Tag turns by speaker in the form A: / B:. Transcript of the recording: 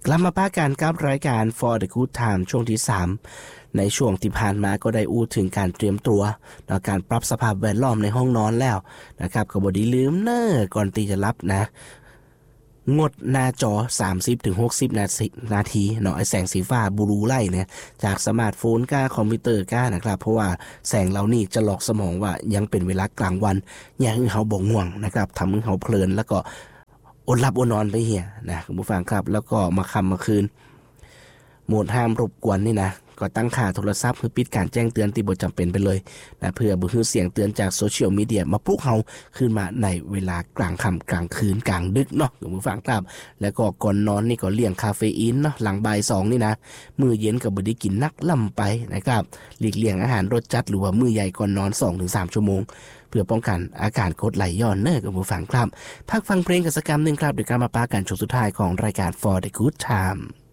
A: กลับมาป้ากันกับรายการ For the Good Time ช่วงที่3ในช่วงที่ผ่านมาก็ได้อู้ถึงการเตรียมตัวและการปรับสภาพแวดล้อมในห้องนอนแล้วนะครับก็บ่ได้ลืมก่อนที่จะรับนะงดหน้าจอ 30-60 นาทีเนาะไอ้แสงสีฟ้าบลูไลท์เนี่ยจากสมาร์ทโฟนก้าคอมพิวเตอร์ก้านะครับเพราะว่าแสงเหล่านี้จะหลอกสมองว่ายังเป็นเวลากลางวันอย่าให้เฮาบ่ง่วงนะครับทำให้เฮาเพลินแล้วก็อดหลับอดนอนไปเหี้ยนะคุณผู้ฟังครับแล้วก็มาค่ำมาคืนโหมดห้ามรบกวนนี่นะก็ตั้งค่าโทรศัพท์เพื่อปิดการแจ้งเตือนที่บ่จำเป็นไปเลยนะเพื่อบ่ให้เสียงเตือนจากโซเชียลมีเดียมาปลุกเฮาขึ้นมาในเวลากลางค่ำกลางคืนกลางดึกเนาะคุณผู้ฟังครับแล้วก็ก่อนนอนนี่ก็เลี่ยงคาเฟอีนเนาะหลังบ่าย2นี่นะมื้อเย็นก็บ่ได้กินนักล่ำไปนะครับหลีกเลี่ยงอาหารรสจัดหรือว่ามื้อใหญ่ก่อนนอน 2-3 ชั่วโมงเพื่อป้องกันอาการกรดไหลย้อนคุณผู้ฟังครับพักฟังเพลงกันสักคำนึงครับเดี๋ยวกลับมาปากันช่วงสุดท้ายของรายการ For the Good Time